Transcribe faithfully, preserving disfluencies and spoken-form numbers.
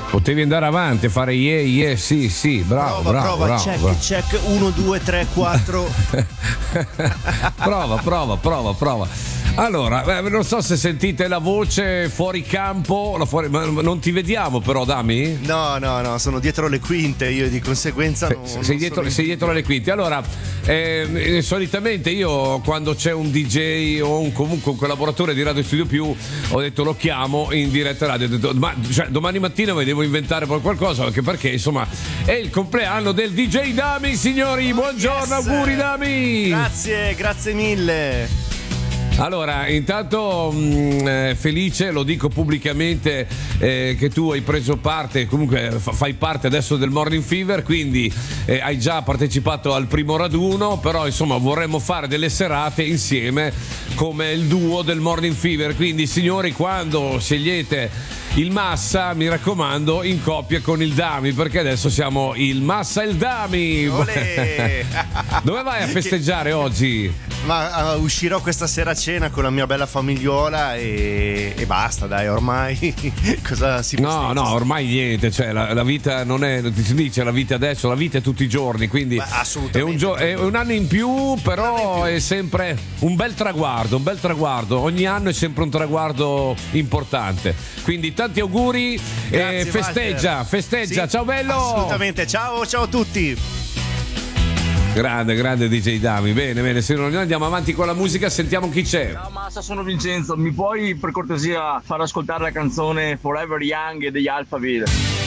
Potevi andare avanti e fare yeah, yeah, sì, sì, bravo, prova, bravo, prova, bravo, check, bravo. check, uno, due, tre, quattro. prova, prova, prova, prova. Allora, eh, non so se sentite la voce fuori campo, la fuori, ma non ti vediamo però, Dami? No, no, no, sono dietro le quinte, io di conseguenza non, sei, non dietro, sono sei dietro le quinte. Allora, eh, solitamente io quando c'è un D J o un, comunque un collaboratore di Radio Studio Più, ho detto lo chiamo in diretta radio, ho detto, ma cioè, domani mattina mi devo inventare poi qualcosa, anche perché insomma è il compleanno del D J Dami, signori. Buongiorno, yes. Auguri Dami. Grazie, grazie mille. Allora, intanto mh, felice, lo dico pubblicamente, eh, che tu hai preso parte, comunque fa, fai parte adesso del Morning Fever, quindi eh, hai già partecipato al primo raduno, però insomma vorremmo fare delle serate insieme come il duo del Morning Fever, quindi signori, quando scegliete il Massa, mi raccomando, in coppia con il Dami, perché adesso siamo il Massa e il Dami. Dove vai a festeggiare oggi? Ma uh, uscirò questa sera a cena con la mia bella famigliuola e, e basta, dai, ormai cosa si festeggia? No, no, ormai niente, cioè la, la vita non è, si dice la vita adesso, la vita è tutti i giorni, quindi è un, gio- è un anno in più, però in più. È sempre un bel traguardo, un bel traguardo, ogni anno è sempre un traguardo importante, quindi tanti auguri. Grazie, e festeggia, Walter. festeggia, sì, ciao bello! Assolutamente, ciao, ciao a tutti! Grande, grande D J Dami, bene, bene, se noi andiamo avanti con la musica sentiamo chi c'è. Ciao Massa, sono Vincenzo, mi puoi per cortesia far ascoltare la canzone Forever Young degli Alphaville?